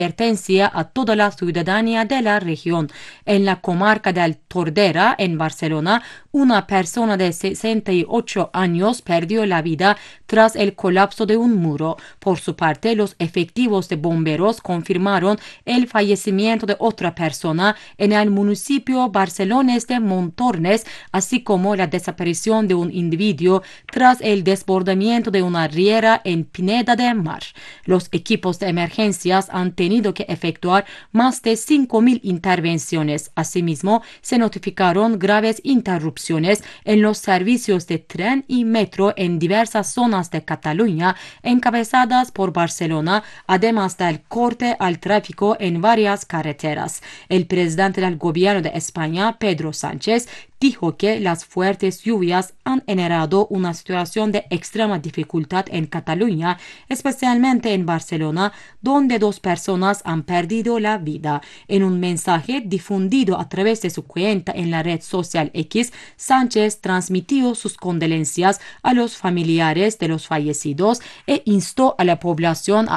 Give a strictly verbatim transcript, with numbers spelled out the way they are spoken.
advertencia a toda la ciudadanía de la región. En la comarca del Tordera, en Barcelona, una persona de sesenta y ocho años perdió la vida tras el colapso de un muro. Por su parte, los efectivos de bomberos confirmaron el fallecimiento de otra persona en el municipio barcelonés de Montornes, así como la desaparición de un individuo tras el desbordamiento de una riera en Pineda de Mar. Los equipos de emergencias han tenido que efectuar más de cinco mil intervenciones. Asimismo, se notificaron graves interrupciones en los servicios de tren y metro en diversas zonas de Cataluña, encabezadas por Barcelona, además del corte al tráfico en varias carreteras. El presidente del gobierno de España, Pedro Sánchez, dijo que las fuertes lluvias han generado una situación de extrema dificultad en Cataluña, especialmente en Barcelona, donde dos personas han perdido la vida. En un mensaje difundido a través de su cuenta en la red social X, Sánchez transmitió sus condolencias a los familiares de los fallecidos e instó a la población a